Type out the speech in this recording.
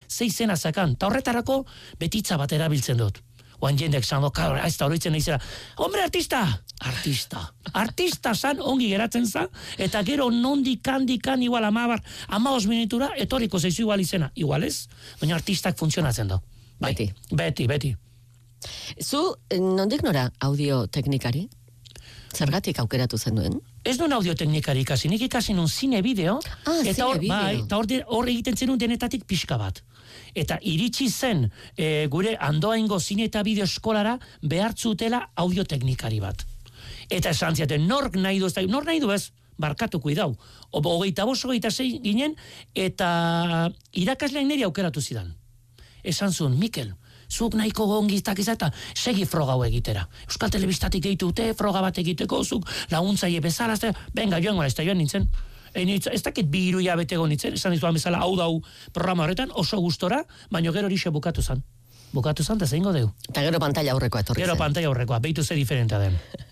ze izena zakan, eta horretarako betitza bat erabiltzen dut. Oan jendek zan, ez da horitzen izela, hombre, artista zan ongi geratzen za, eta gero nondikan igual 15 minutura, etoriko zeizu igual izena, igual ez, baina artistak funtzionatzen da. Beti. Zu, nondik nora audioteknikari? Zergatik aukeratu zen duen? Ez duen audioteknikari ikasi, nik ikasi nun zine-bideo, eta hor egiten zenun denetatik pixka bat. Eta iritsi zen gure Andoaingo zine eta bideo eskolara behartzutela audioteknikari bat. Eta esan ziaten, nork nahi du ez, barkatuko idau. 25-26 ginen, eta irakasleak niri aukeratu zidan. Esan zuen, Mikel, zuk nahiko gongiztak eta segi froga hau egitera. Euskal Telebistatik deitute, froga bat egiteko, zuk laguntzaile bezala, benga, joan gara, ez da joan nintzen. Ez dakit 2 hilabete egon nintzen, esan dizuan bezala hau programa horretan, oso gustora, baina gero horixe bukatu zan. Bukatu zan, eta zeingo deu. Eta gero pantalla aurrekoa etorri zen. Gero pantalla aurrekoa, behitu ze diferentea den.